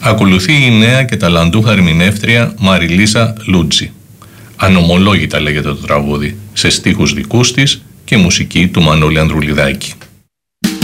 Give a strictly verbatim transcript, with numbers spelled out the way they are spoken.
Ακολουθεί η νέα και ταλαντούχα ερμηνεύτρια Μαριλίσα Λούτζη. Ανομολόγητα λέγεται το τραγούδι, σε στίχους δικούς της και μουσική του Μανώλη Ανδρουλιδάκη.